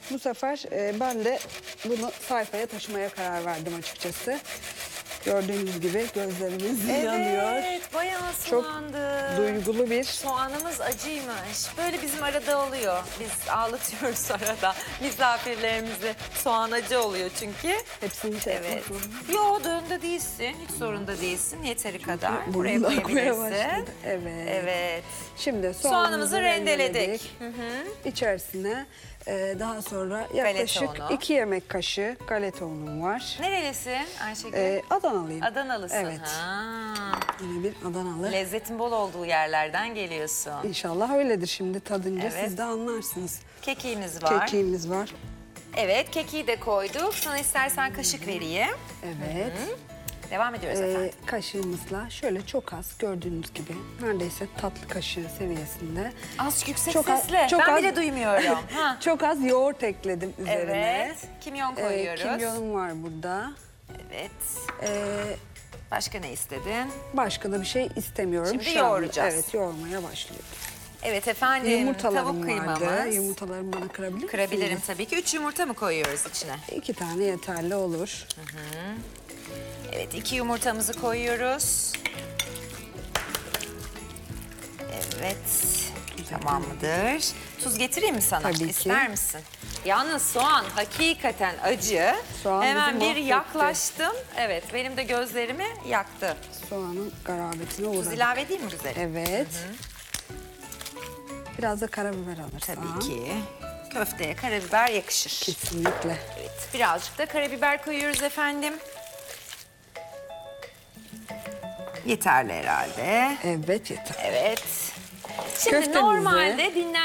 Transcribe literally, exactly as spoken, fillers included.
Bu sefer e, ben de bunu sayfaya taşımaya karar verdim açıkçası. Gördüğünüz gibi gözlerimiz yanıyor. Evet, bayağı Çok sulandı. duygulu bir... Soğanımız acıymış. Böyle bizim arada oluyor. Biz ağlatıyoruz arada misafirlerimizi. Soğan acı oluyor çünkü. Hepsini şey Evet. yapmak zorunda. Yo, dönde değilsin. Hiç sorunda değilsin. Yeteri kadar. Buraya Burnuna akmaya koyabilirsin. başladı. Evet. Evet. Şimdi soğanımızı, Soğanımızı rendeledik. rendeledik. Hı hı. İçerisine e, daha sonra yaklaşık unu. iki yemek kaşığı galeta unum var. Nerelisin Ayşegül? E, Adanalıyım. Adanalısın. Evet. Ha. Yine bir Adanalı. Lezzetin bol olduğu yerlerden geliyorsun. İnşallah öyledir, şimdi tadınca Evet. siz de anlarsınız. Kekiğimiz var. Kekiğimiz var. Evet, kekiği de koyduk. Sana istersen kaşık vereyim. Evet. Devam ediyoruz Ee, efendim. kaşığımızla şöyle çok az, gördüğünüz gibi neredeyse tatlı kaşığı seviyesinde. Az yüksek çok az- sesle. çok ben az- bile duymuyorum. Ha. Çok az yoğurt ekledim üzerine. Evet. Kimyon Ee, koyuyoruz. kimyonum var burada. Evet. Ee, Başka ne istedin? başka da bir şey istemiyorum. Şimdi Şu anda. yoğuracağız. Evet, yoğurmaya başlıyoruz. Evet efendim. Yumurtalarım Tavuk vardı. kıymamız. Yumurtalarımı bana kırabilir Kırabilirim misiniz? tabii ki. Üç yumurta mı koyuyoruz içine? İki tane yeterli olur. Evet, iki yumurtamızı koyuyoruz. Evet. Tamam mıdır? Tuz getireyim mi sana? Tabii ki. İster misin? Yalnız soğan hakikaten acı. Soğan Hemen bizi bir mahvetti. yaklaştım. Evet, benim de gözlerimi yaktı. Soğanın garabetine Tuz uğradım. ilave edeyim mi güzelim? Evet. Biraz da karabiber alırsam. Tabii ki. Köfteye karabiber yakışır. Kesinlikle. Evet, birazcık da karabiber koyuyoruz efendim. Yeterli herhalde. Evet, yeter. Evet. Şimdi Köftemizi- normalde dinlen